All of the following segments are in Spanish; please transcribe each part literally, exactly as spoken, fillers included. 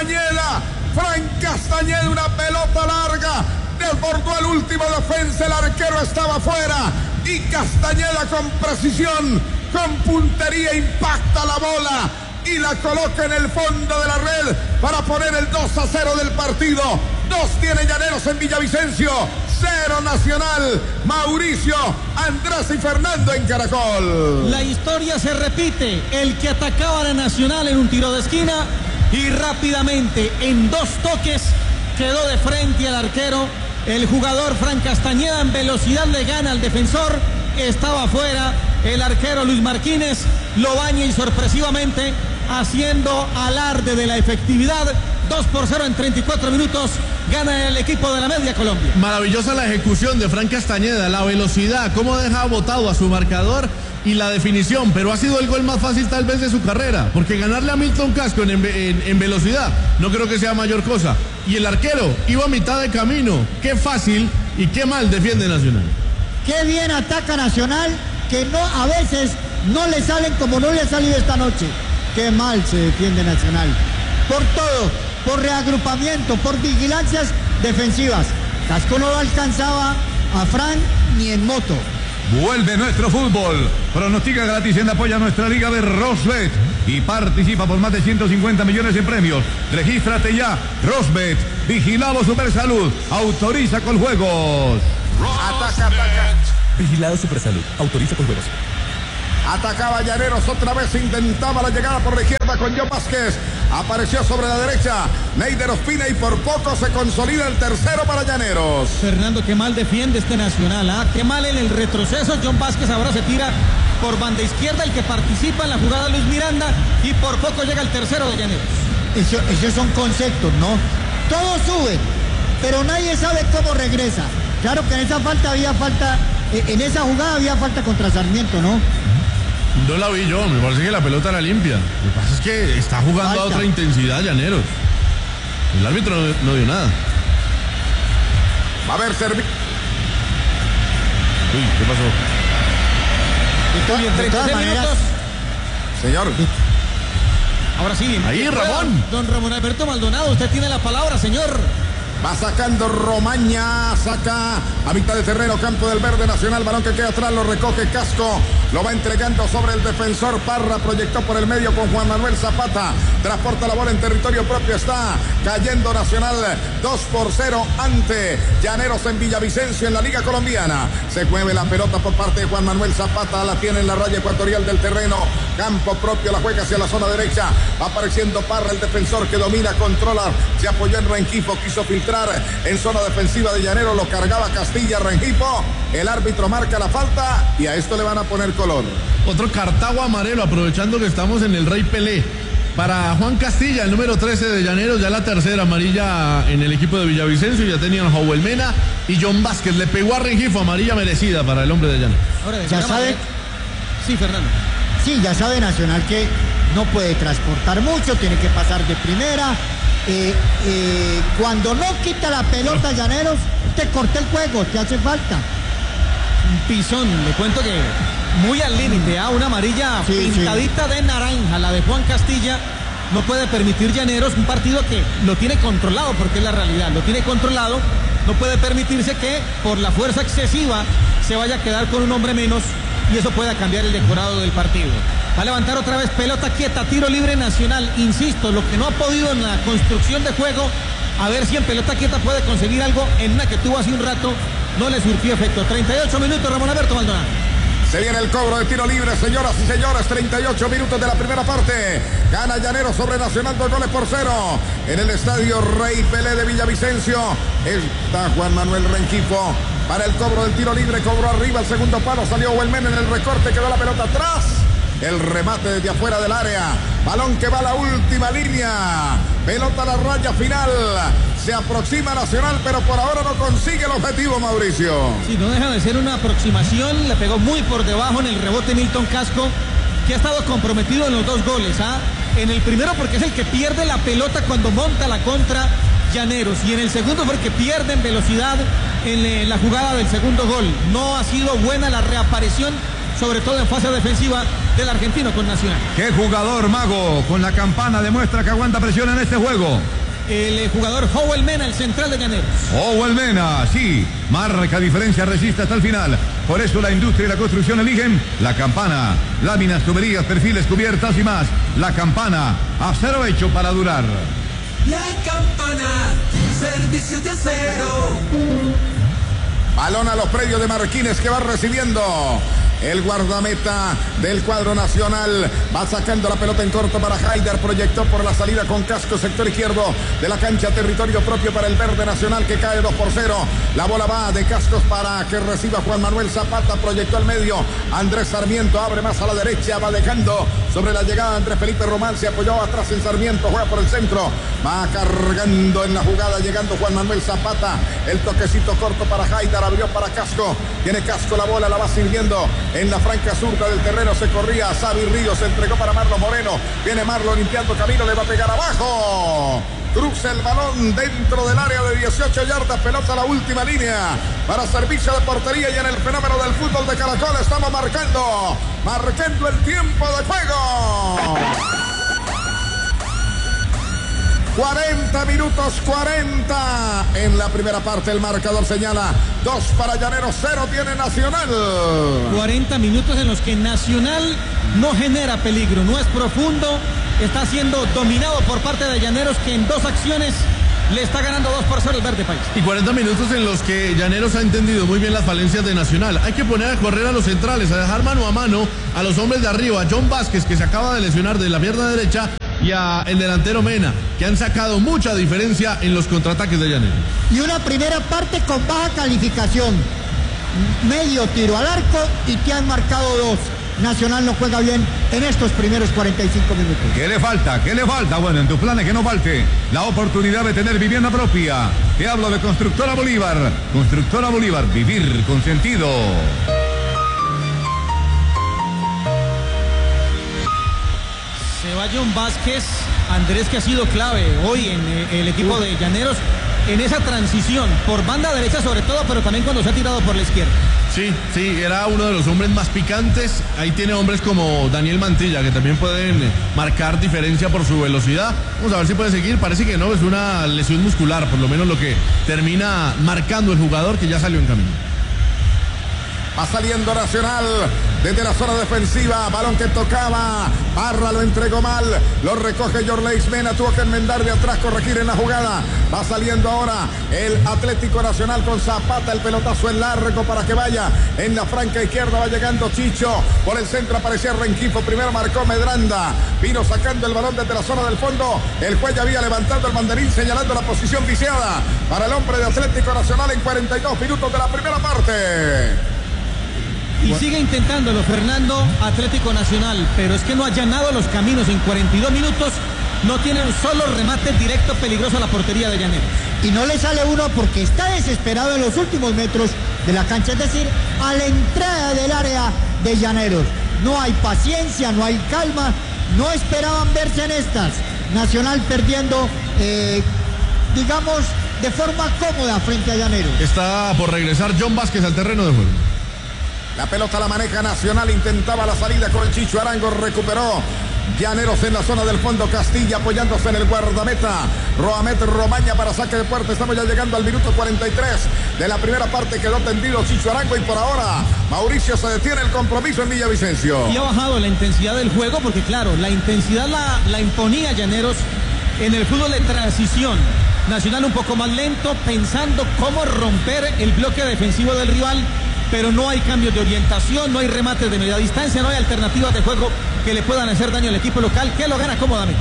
Castañeda. Fran Castañeda, una pelota larga. Desbordó el último defensa, el arquero estaba fuera. Y Castañeda con precisión, con puntería, impacta la bola y la coloca en el fondo de la red para poner el dos a cero del partido. Dos tiene Llaneros en Villavicencio, cero Nacional. Mauricio, Andrés y Fernando en Caracol. La historia se repite. El que atacaba a la Nacional en un tiro de esquina y rápidamente en dos toques quedó de frente al arquero. El jugador Fran Castañeda en velocidad le gana al defensor. Estaba afuera. El arquero Luis Martínez lo baña y sorpresivamente, haciendo alarde de la efectividad, dos por cero en treinta y cuatro minutos, gana el equipo de la Media Colombia. Maravillosa la ejecución de Fran Castañeda, la velocidad, cómo deja botado a su marcador y la definición, pero ha sido el gol más fácil tal vez de su carrera, porque ganarle a Milton Casco en, en, en velocidad no creo que sea mayor cosa. Y el arquero iba a mitad de camino. Qué fácil y qué mal defiende Nacional. Qué bien ataca Nacional, que no, a veces no le salen como no le ha salido esta noche. Qué mal se defiende Nacional. Por todo, por reagrupamiento, por vigilancias defensivas. Casco no lo alcanzaba a Fran ni en moto. Vuelve nuestro fútbol. Pronostica gratis en apoyo a nuestra liga de Rosbet y participa por más de ciento cincuenta millones en premios. Regístrate ya. Rosbet, vigilado Supersalud, autoriza con juegos. Ataca, ataca. Vigilado Supersalud, autoriza con juegos. Atacaba Llaneros, otra vez intentaba la llegada por la izquierda con John Vázquez. Apareció sobre la derecha Neider Ospina y por poco se consolida el tercero para Llaneros. Fernando, qué mal defiende este Nacional, ¿ah? Qué mal en el retroceso. John Vázquez ahora se tira por banda izquierda, el que participa en la jugada Luis Miranda, y por poco llega el tercero de Llaneros. Eso, esos son conceptos, ¿no? Todos suben, pero nadie sabe cómo regresa. Claro que en esa falta había falta, en esa jugada había falta contra Sarmiento, ¿no? No la vi yo, me parece que la pelota era limpia. Lo que pasa es que está jugando Falta. a otra intensidad Llaneros. El árbitro no, no dio nada. Va a haber servicio. Uy, ¿qué pasó? Estoy en treinta y seis minutos. Señor. Ahora sí. Ahí, Ramón. Don Ramón Alberto Maldonado, usted tiene la palabra, señor. Va sacando Romaña, saca a mitad de terreno, campo del Verde Nacional, balón que queda atrás, lo recoge Casco, lo va entregando sobre el defensor Parra, proyectó por el medio con Juan Manuel Zapata, transporta la bola en territorio propio, está cayendo Nacional, dos por cero ante Llaneros en Villavicencio en la Liga Colombiana. Se mueve la pelota por parte de Juan Manuel Zapata, la tiene en la raya ecuatorial del terreno, campo propio, la juega hacia la zona derecha, va apareciendo Parra, el defensor que domina, controla, se apoyó en Rengifo, quiso filtrar en zona defensiva de Llaneros, lo cargaba Castilla, Rengifo, el árbitro marca la falta y a esto le van a poner color. Otro cartago amarelo, aprovechando que estamos en el Rey Pelé. Para Juan Castilla, el número trece de Llaneros, ya la tercera amarilla en el equipo de Villavicencio, ya tenían Joel Mena y John Vázquez, le pegó a Rengifo, amarilla merecida para el hombre de Llaneros. Ahora, de ya sabe. manera... Sí, Fernando. Sí, ya sabe Nacional que no puede transportar mucho, tiene que pasar de primera. Eh, eh, cuando no quita la pelota Llaneros, te corta el juego, te hace falta. Un pisón, le cuento que muy al límite, ¿ah? Una amarilla sí, pintadita sí. de naranja, la de Juan Castilla. No puede permitir Llaneros un partido que lo tiene controlado, porque es la realidad, lo tiene controlado. No puede permitirse que por la fuerza excesiva se vaya a quedar con un hombre menos y eso pueda cambiar el decorado del partido. Va a levantar otra vez pelota quieta, tiro libre Nacional. Insisto, lo que no ha podido en la construcción de juego, a ver si en pelota quieta puede conseguir algo. En una que tuvo hace un rato, no le surtió efecto. treinta y ocho minutos, Ramón Alberto Maldonado. Se viene el cobro de tiro libre, señoras y señores, treinta y ocho minutos de la primera parte. Gana Llaneros sobre Nacional, dos goles por cero. En el estadio Rey Pelé de Villavicencio está Juan Manuel Rengifo para el cobro del tiro libre. Cobró arriba el segundo palo, salió Huelmen en el recorte, quedó la pelota atrás. El remate desde afuera del área. Balón que va a la última línea. Pelota a la raya final. Se aproxima Nacional, pero por ahora no consigue el objetivo, Mauricio. Sí, no deja de ser una aproximación. Le pegó muy por debajo en el rebote Milton Casco, que ha estado comprometido en los dos goles. ¿ah? En el primero porque es el que pierde la pelota cuando monta la contra Llaneros. Y en el segundo porque pierde en velocidad en la jugada del segundo gol. No ha sido buena la reaparición sobre todo en fase defensiva del argentino con Nacional. ¿Qué jugador, Mago, con la campana demuestra que aguanta presión en este juego? El jugador Howell Mena, el central de Llaneros. Howell Mena, sí, marca diferencia, resiste hasta el final. Por eso la industria y la construcción eligen la campana. Láminas, tuberías, perfiles, cubiertas y más. La campana, acero hecho para durar. La campana, servicio de acero. Balón a los predios de Marquines que va recibiendo el guardameta del cuadro nacional. Va sacando la pelota en corto para Haider. Proyectó por la salida con Casco, sector izquierdo de la cancha. Territorio propio para el verde nacional que cae dos por cero. La bola va de Cascos para que reciba Juan Manuel Zapata. Proyectó al medio. Andrés Sarmiento abre más a la derecha. Va dejando sobre la llegada Andrés Felipe Román. Se apoyó atrás en Sarmiento. Juega por el centro. Va cargando en la jugada. Llegando Juan Manuel Zapata. El toquecito corto para Haider. Abrió para Casco. Tiene Casco la bola. La va sirviendo en la franca zurda del terreno. Se corría Xavi Ríos, se entregó para Marlon Moreno. Viene Marlon limpiando camino, le va a pegar abajo. Cruza el balón dentro del área de dieciocho yardas. Pelota a la última línea para servicio de portería. Y en el fenómeno del fútbol de Caracol estamos marcando, marcando el tiempo de juego. cuarenta minutos, cuarenta. En la primera parte el marcador señala dos para Llaneros, cero tiene Nacional. cuarenta minutos en los que Nacional no genera peligro, no es profundo, está siendo dominado por parte de Llaneros, que en dos acciones le está ganando dos por cero el Verde País. Y cuarenta minutos en los que Llaneros ha entendido muy bien las falencias de Nacional. Hay que poner a correr a los centrales, a dejar mano a mano a los hombres de arriba, a John Vázquez, que se acaba de lesionar de la pierna derecha, y a el delantero Mena, que han sacado mucha diferencia en los contraataques de Llaneros. Y una primera parte con baja calificación, medio tiro al arco y te han marcado dos. Nacional no juega bien en estos primeros cuarenta y cinco minutos. ¿Qué le falta? ¿Qué le falta? Bueno, en tus planes que no falte la oportunidad de tener vivienda propia. Te hablo de Constructora Bolívar. Constructora Bolívar, vivir con sentido. Se va John Vázquez, Andrés, que ha sido clave hoy en eh, el equipo de Llaneros en esa transición por banda derecha sobre todo, pero también cuando se ha tirado por la izquierda. Sí, sí, era uno de los hombres más picantes. Ahí tiene hombres como Daniel Mantilla, que también pueden marcar diferencia por su velocidad. Vamos a ver si puede seguir. Parece que no, es una lesión muscular, por lo menos lo que termina marcando el jugador, que ya salió en camino. Va saliendo Nacional desde la zona defensiva. Balón que tocaba. Parra lo entregó mal. Lo recoge Yorleis Mena. Tuvo que enmendar de atrás, corregir en la jugada. Va saliendo ahora el Atlético Nacional con Zapata. El pelotazo en largo para que vaya en la franca izquierda. Va llegando Chicho. Por el centro aparecía Renquifo. Primero marcó Medranda. Vino sacando el balón desde la zona del fondo. El juez ya había levantado el banderín señalando la posición viciada para el hombre de Atlético Nacional en cuarenta y dos minutos de la primera parte. Y sigue intentándolo Fernando, Atlético Nacional, pero es que no ha allanado los caminos en cuarenta y dos minutos, no tiene un solo remate directo peligroso a la portería de Llaneros. Y no le sale uno porque está desesperado en los últimos metros de la cancha, es decir, a la entrada del área de Llaneros. No hay paciencia, no hay calma, no esperaban verse en estas. Nacional perdiendo, eh, digamos, de forma cómoda frente a Llaneros. Está por regresar John Vázquez al terreno de juego. La pelota la maneja Nacional, intentaba la salida con el Chicho Arango, recuperó Llaneros en la zona del fondo. Castilla apoyándose en el guardameta Roamet Romaña para saque de puerta. Estamos ya llegando al minuto cuarenta y tres de la primera parte. Quedó tendido Chicho Arango y por ahora Mauricio se detiene el compromiso en Villavicencio. Y ha bajado la intensidad del juego porque claro, la intensidad la, la imponía Llaneros en el fútbol de transición. Nacional un poco más lento, pensando cómo romper el bloque defensivo del rival, pero no hay cambios de orientación, no hay remates de media distancia, no hay alternativas de juego que le puedan hacer daño al equipo local, que lo gana cómodamente.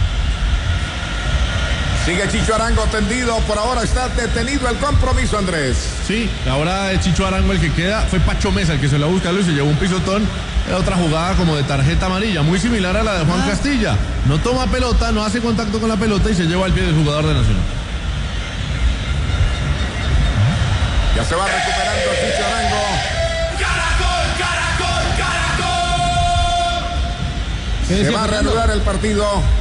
Sigue Chicho Arango tendido, por ahora está detenido el compromiso, Andrés. Sí, ahora es Chicho Arango el que queda, fue Pacho Mesa el que se la busca y se llevó un pisotón. Era otra jugada como de tarjeta amarilla, muy similar a la de Juan ah. Castilla. No toma pelota, no hace contacto con la pelota y se lleva al pie del jugador de Nacional. Ya se va recuperando Chicho Arango. ¡Caracol, caracol, caracol! Se va a reanudar el partido.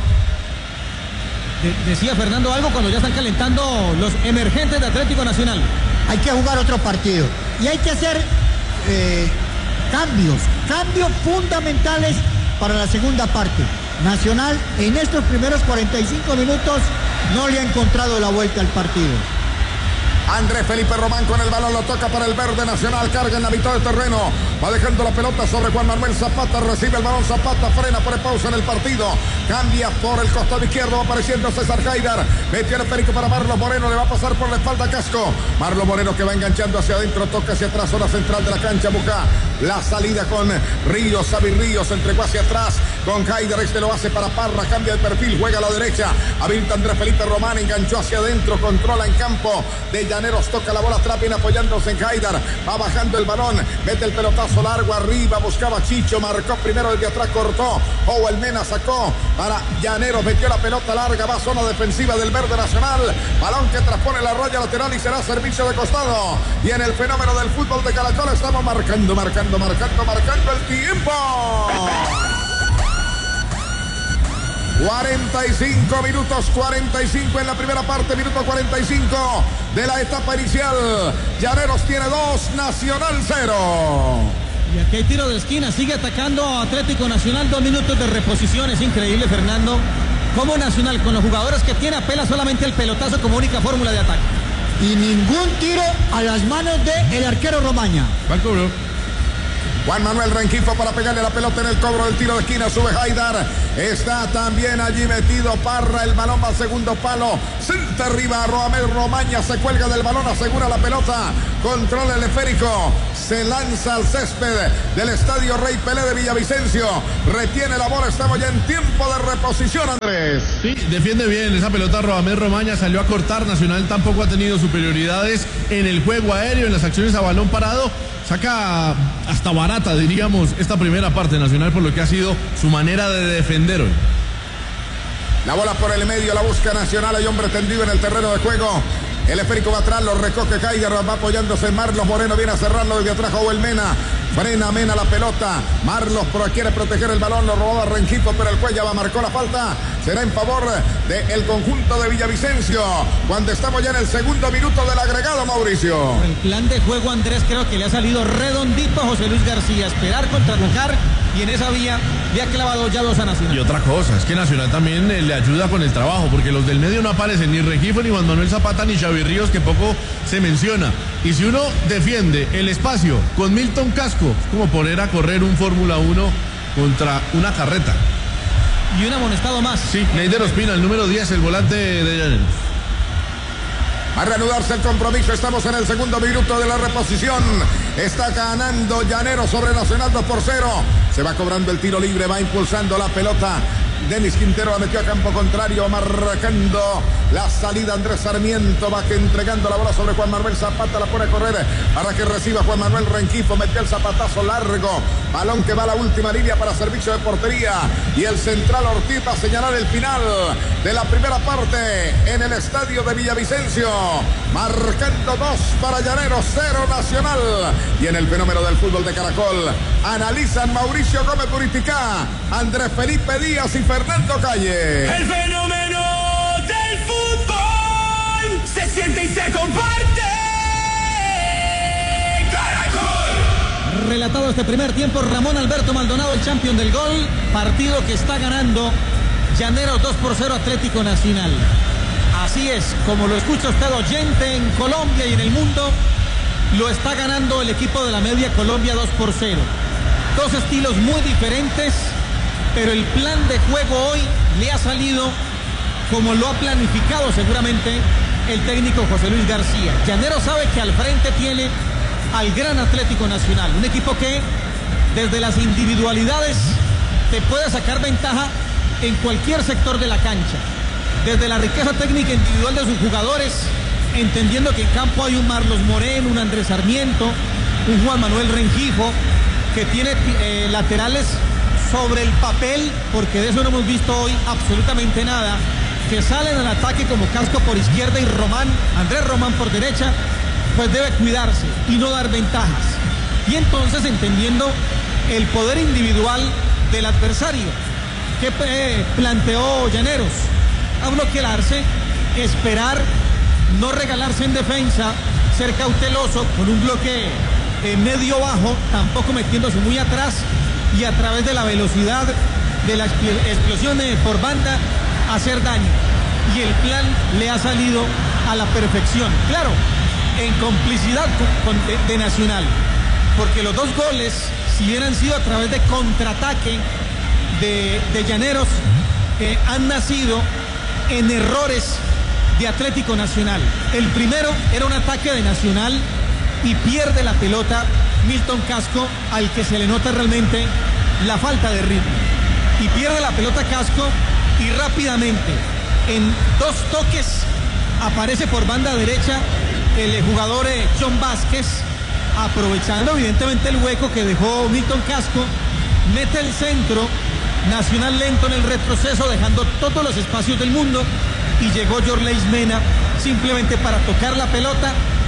De- decía Fernando algo cuando ya están calentando los emergentes de Atlético Nacional. Hay que jugar otro partido y hay que hacer, eh, cambios, cambios fundamentales para la segunda parte. Nacional en estos primeros cuarenta y cinco minutos no le ha encontrado la vuelta al partido. Andrés Felipe Román con el balón, lo toca para el Verde Nacional, carga en la mitad del terreno, va dejando la pelota sobre Juan Manuel Zapata, recibe el balón Zapata, frena, pone pausa en el partido, cambia por el costado izquierdo, va apareciendo César Haidar, metió el esférico para Marlos Moreno, le va a pasar por la espalda Casco, Marlos Moreno que va enganchando hacia adentro, toca hacia atrás, zona central de la cancha, busca la salida con Ríos, Xavi Ríos, entregó hacia atrás con Haidar, este lo hace para Parra, cambia de perfil, juega a la derecha, habilita Andrés Felipe Román, enganchó hacia adentro, controla en campo de Llaneros, toca la bola atrás, viene apoyándose en Haidar, va bajando el balón, mete el pelotazo largo arriba, buscaba Chicho, marcó primero desde atrás, cortó, Howell Mena sacó para Llaneros, metió la pelota larga, va a zona defensiva del Verde Nacional, balón que transpone la raya lateral y será servicio de costado, y en el fenómeno del fútbol de Caracol estamos marcando, marcando, marcando, marcando el tiempo. cuarenta y cinco minutos, cuarenta y cinco en la primera parte, minuto cuarenta y cinco de la etapa inicial. Llaneros tiene dos, Nacional cero. Y aquí hay tiro de esquina, sigue atacando Atlético Nacional, dos minutos de reposición, es increíble, Fernando. Como Nacional, con los jugadores que tiene, apela solamente el pelotazo como única fórmula de ataque. Y ningún tiro a las manos del arquero Romaña. Va al cobro. Juan Manuel Rengifo para pegarle la pelota en el cobro del tiro de esquina, sube Haidar, está también allí metido Parra, el balón va al segundo palo, senta arriba, Roamel Romaña se cuelga del balón, asegura la pelota, controla el esférico, se lanza al césped del estadio Rey Pelé de Villavicencio, retiene la bola, estamos ya en tiempo de reposición, Andrés. Sí, defiende bien esa pelota Roamel Romaña, salió a cortar, Nacional tampoco ha tenido superioridades en el juego aéreo, en las acciones a balón parado. Saca hasta barata, diríamos, esta primera parte Nacional por lo que ha sido su manera de defender hoy. La bola por el medio, la busca Nacional, hay hombre tendido en el terreno de juego. El esférico va atrás, lo recoge Haidar, va apoyándose en Marlos Moreno, viene a cerrarlo desde atrás Howell Mena. Frena Mena la pelota, Marlos pero quiere proteger el balón, lo robaba Rengifo, pero el Cuellar marcó la falta, será en favor del conjunto de Villavicencio, cuando estamos ya en el segundo minuto del agregado, Mauricio. El plan de juego, Andrés, creo que le ha salido redondito a José Luis García, esperar, contraatacar, y en esa vía le ha clavado ya dos a Nacional. Y otra cosa, es que Nacional también eh, le ayuda con el trabajo, porque los del medio no aparecen, ni Rengifo, ni Juan Manuel Zapata, ni Xavi Ríos, que poco se menciona. Y si uno defiende el espacio con Milton Casco, es como poner a correr un Fórmula uno contra una carreta. Y un amonestado más. Sí, Neider Ospina, el número diez, el volante de Llaneros. A reanudarse el compromiso, estamos en el segundo minuto de la reposición. Está ganando Llaneros sobre Nacional dos por cero. Se va cobrando el tiro libre, va impulsando la pelota. Denis Quintero la metió a campo contrario, marcando la salida Andrés Sarmiento, va que entregando la bola sobre Juan Manuel Zapata, la pone a correr para que reciba Juan Manuel Rengifo, metió el zapatazo largo, balón que va a la última línea para servicio de portería, y el central Ortiz va a señalar el final de la primera parte en el estadio de Villavicencio, marcando dos para Llaneros, cero Nacional. Y en el fenómeno del fútbol de Caracol analizan Mauricio Gómez Buriticá, Andrés Felipe Díaz y Fernando Calle. El fenómeno del fútbol se siente y se comparte. Caracol. Relatado este primer tiempo, Ramón Alberto Maldonado, el campeón del gol. Partido que está ganando Llaneros dos por cero Atlético Nacional. Así es, como lo escucha usted oyente en Colombia y en el mundo, lo está ganando el equipo de la Media Colombia dos por cero. Dos estilos muy diferentes, pero el plan de juego hoy le ha salido como lo ha planificado seguramente el técnico José Luis García. Llaneros sabe que al frente tiene al gran Atlético Nacional, un equipo que desde las individualidades te puede sacar ventaja en cualquier sector de la cancha, desde la riqueza técnica individual de sus jugadores, entendiendo que en campo hay un Marlos Moreno, un Andrés Sarmiento, un Juan Manuel Rengifo, que tiene eh, laterales sobre el papel, porque de eso no hemos visto hoy absolutamente nada, que salen al ataque como Casco por izquierda y Román, Andrés Román por derecha, pues debe cuidarse y no dar ventajas. Y entonces entendiendo el poder individual del adversario, que eh, planteó Llaneros, a bloquearse, esperar, no regalarse en defensa, ser cauteloso con un bloque eh, medio bajo, tampoco metiéndose muy atrás y a través de la velocidad de la explosión eh, por banda hacer daño. Y el plan le ha salido a la perfección. Claro, en complicidad con, con, de, de Nacional, porque los dos goles, si hubieran sido a través de contraataque de, de Llaneros, eh, han nacido en errores de Atlético Nacional. El primero era un ataque de Nacional y pierde la pelota Milton Casco, al que se le nota realmente la falta de ritmo. Y pierde la pelota Casco y rápidamente, en dos toques, aparece por banda derecha el jugador eh, John Vázquez, aprovechando evidentemente el hueco que dejó Milton Casco, mete el centro. Nacional lento en el retroceso, dejando todos los espacios del mundo, y llegó Yorleis Mena simplemente para tocar la pelota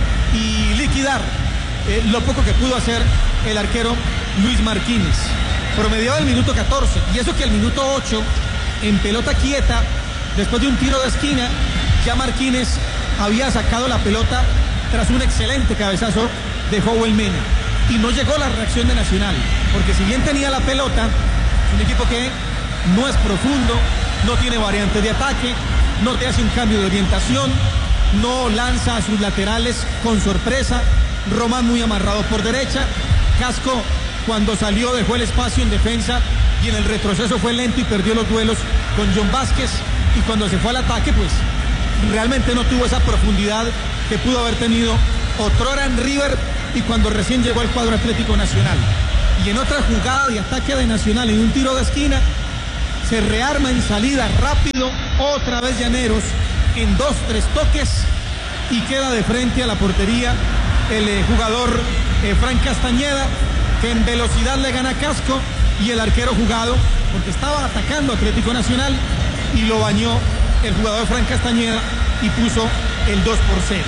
y liquidar eh, lo poco que pudo hacer el arquero Luis Martínez. Promediaba el minuto catorce, y eso que el minuto ocho, en pelota quieta, después de un tiro de esquina, ya Martínez había sacado la pelota tras un excelente cabezazo de Joel Mena, y no llegó la reacción de Nacional, porque si bien tenía la pelota, es un equipo que no es profundo, no tiene variantes de ataque, no te hace un cambio de orientación, no lanza a sus laterales con sorpresa. Román muy amarrado por derecha. Casco, cuando salió, dejó el espacio en defensa y en el retroceso fue lento y perdió los duelos con John Vázquez. Y cuando se fue al ataque, pues realmente no tuvo esa profundidad que pudo haber tenido otrora en River y cuando recién llegó al cuadro Atlético Nacional. Y en otra jugada de ataque de Nacional, en un tiro de esquina, se rearma en salida rápido, otra vez Llaneros, en dos, tres toques, y queda de frente a la portería el eh, jugador eh, Frank Castañeda, que en velocidad le gana Casco, y el arquero jugado, porque estaba atacando Atlético Nacional, y lo bañó el jugador Frank Castañeda, y puso el dos por cero.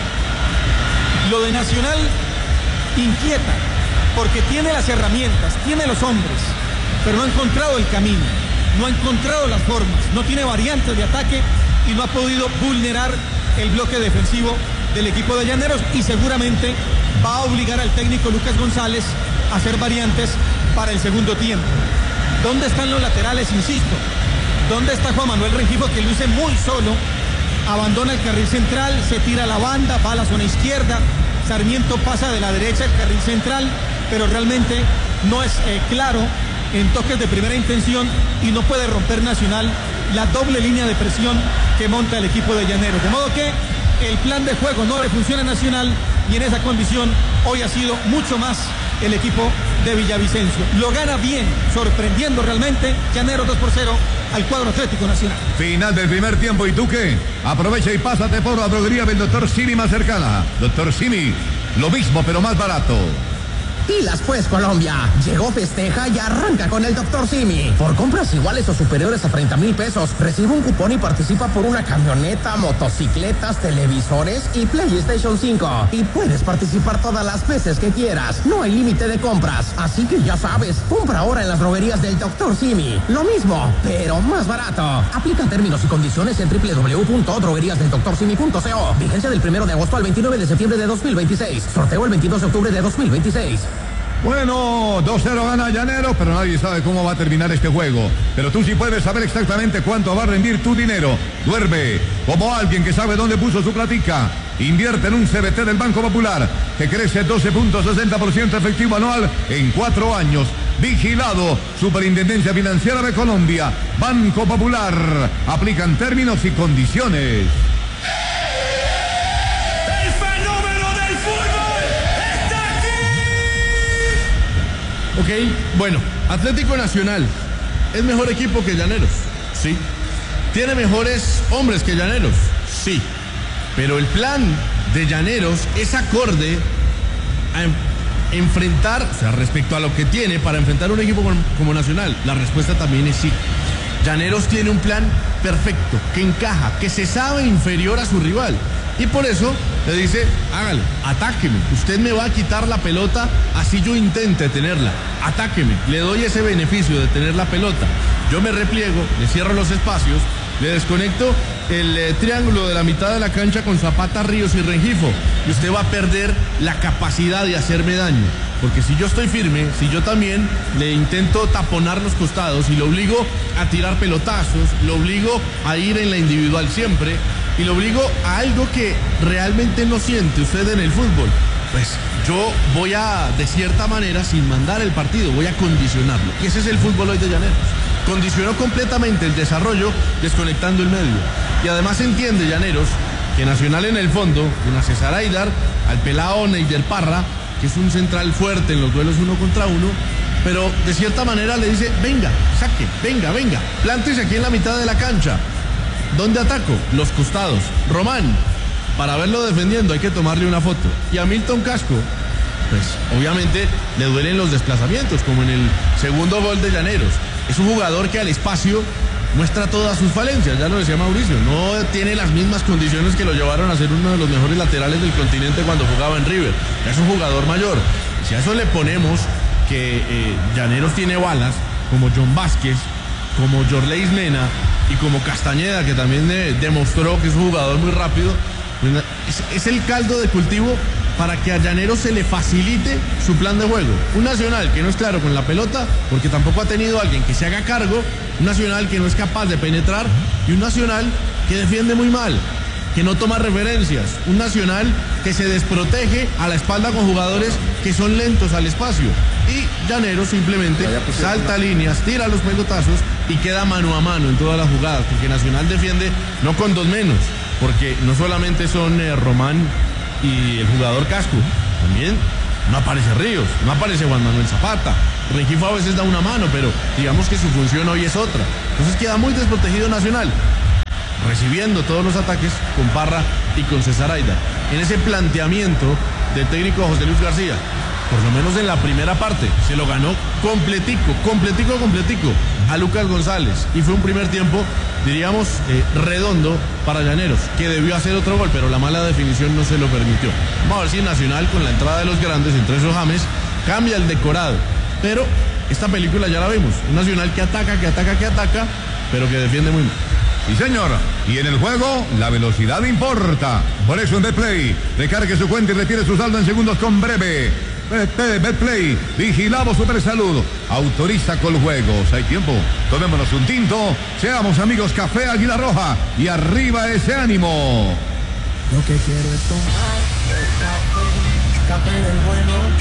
Lo de Nacional inquieta, porque tiene las herramientas, tiene los hombres, pero no ha encontrado el camino, no ha encontrado las formas, no tiene variantes de ataque y no ha podido vulnerar el bloque defensivo del equipo de Llaneros, y seguramente va a obligar al técnico Lucas González a hacer variantes para el segundo tiempo. ¿Dónde están los laterales? Insisto, ¿dónde está Juan Manuel Rengifo, que luce muy solo? Abandona el carril central, se tira a la banda, va a la zona izquierda. Sarmiento pasa de la derecha al carril central, pero realmente no es eh, claro en toques de primera intención, y no puede romper Nacional la doble línea de presión que monta el equipo de Llaneros. De modo que el plan de juego no le funciona a Nacional, y en esa condición hoy ha sido mucho más el equipo de Villavicencio. Lo gana bien, sorprendiendo realmente Llaneros dos por cero al cuadro Atlético Nacional. Final del primer tiempo, ¿y tú qué? Aprovecha y pásate por la droguería del doctor Simi más cercana. doctor Simi, lo mismo pero más barato. Pilas pues, Colombia. Llegó, festeja y arranca con el doctor Simi. Por compras iguales o superiores a treinta mil pesos, recibe un cupón y participa por una camioneta, motocicletas, televisores y PlayStation cinco. Y puedes participar todas las veces que quieras. No hay límite de compras. Así que ya sabes, compra ahora en las droguerías del doctor Simi. Lo mismo, pero más barato. Aplica términos y condiciones en doble u doble u doble u punto droguerías del doctor simi punto co. Vigencia del primero de agosto al veintinueve de septiembre de dos mil veintiséis. Sorteo el veintidós de octubre de dos mil veintiséis. Bueno, dos cero gana Llaneros, pero nadie sabe cómo va a terminar este juego. Pero tú sí puedes saber exactamente cuánto va a rendir tu dinero. Duerme como alguien que sabe dónde puso su platica. Invierte en un C B T del Banco Popular, que crece doce punto sesenta por ciento efectivo anual en cuatro años. Vigilado, Superintendencia Financiera de Colombia. Banco Popular. Aplican términos y condiciones. Ok, bueno, Atlético Nacional es mejor equipo que Llaneros, sí. ¿Tiene mejores hombres que Llaneros? Sí. Pero el plan de Llaneros es acorde a en, enfrentar, o sea, respecto a lo que tiene para enfrentar un equipo como, como Nacional. La respuesta también es sí. Llaneros tiene un plan perfecto, que encaja, que se sabe inferior a su rival. Y por eso le dice, hágale, atáqueme. Usted me va a quitar la pelota, así yo intente tenerla. Atáqueme, le doy ese beneficio de tener la pelota. Yo me repliego, le cierro los espacios, le desconecto el eh, triángulo de la mitad de la cancha con Zapata, Ríos y Rengifo. Y usted va a perder la capacidad de hacerme daño. Porque si yo estoy firme, si yo también le intento taponar los costados y lo obligo a tirar pelotazos, lo obligo a ir en la individual siempre y lo obligo a algo que realmente no siente usted en el fútbol, pues yo voy a, de cierta manera, sin mandar el partido, voy a condicionarlo. Y ese es el fútbol hoy de Llaneros. Condicionó completamente el desarrollo desconectando el medio. Y además entiende Llaneros que Nacional en el fondo, con a César Aidar, al pelao Neider Parra, que es un central fuerte en los duelos uno contra uno, pero de cierta manera le dice, venga, saque, venga, venga, plántese aquí en la mitad de la cancha. ¿Dónde ataco? Los costados. Román, para verlo defendiendo hay que tomarle una foto. Y a Milton Casco, pues obviamente le duelen los desplazamientos, como en el segundo gol de Llaneros. Es un jugador que al espacio muestra todas sus falencias, ya lo decía Mauricio, no tiene las mismas condiciones que lo llevaron a ser uno de los mejores laterales del continente cuando jugaba en River. Es un jugador mayor. Si a eso le ponemos que eh, Llaneros tiene balas, como John Vázquez, como Jorleis Mena y como Castañeda, que también eh, demostró que es un jugador muy rápido, pues, es, es el caldo de cultivo para que a Llaneros se le facilite su plan de juego. Un Nacional que no es claro con la pelota, porque tampoco ha tenido alguien que se haga cargo, un Nacional que no es capaz de penetrar y un Nacional que defiende muy mal, que no toma referencias, un Nacional que se desprotege a la espalda con jugadores que son lentos al espacio. Y Llaneros simplemente salta líneas, tira los pelotazos y queda mano a mano en todas las jugadas, porque Nacional defiende no con dos menos, porque no solamente son eh, Román y el jugador Casco, también no aparece Ríos, no aparece Juan Manuel Zapata. Rengifo a veces da una mano, pero digamos que su función hoy es otra. Entonces queda muy desprotegido Nacional, recibiendo todos los ataques con Parra y con César Aidar. En ese planteamiento del técnico José Luis García, por lo menos en la primera parte, se lo ganó completico, completico, completico a Lucas González. Y fue un primer tiempo, diríamos, eh, redondo para Llaneros, que debió hacer otro gol, pero la mala definición no se lo permitió. Vamos a ver si Nacional, con la entrada de los grandes, entre esos James, cambia el decorado. Pero esta película ya la vimos, un Nacional que ataca, que ataca, que ataca, pero que defiende muy mal. Sí, señor. Y en el juego, la velocidad importa. Por eso en Betplay, recargue su cuenta y retire su saldo en segundos con breve. Betplay, vigilamos Super Salud, autoriza con juegos. Hay tiempo, tomémonos un tinto, seamos amigos. Café Águila Roja y arriba ese ánimo. Lo que quiero es tomar café, café del bueno.